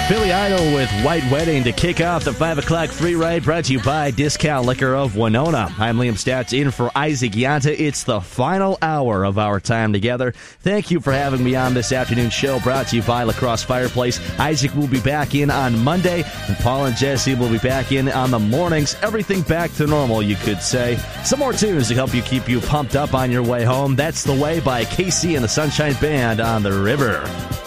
Billy Idol with White Wedding to kick off the 5 o'clock free ride, brought to you by Discount Liquor of Winona. I'm Liam Stats in for Isaac Yanta. It's the final hour of our time together. Thank you for having me on this afternoon show, brought to you by Lacrosse Fireplace. Isaac will be back in on Monday, and Paul and Jesse will be back in on the mornings. Everything back to normal, you could say. Some more tunes to help you keep you pumped up on your way home. That's The Way by KC and the Sunshine Band on the river.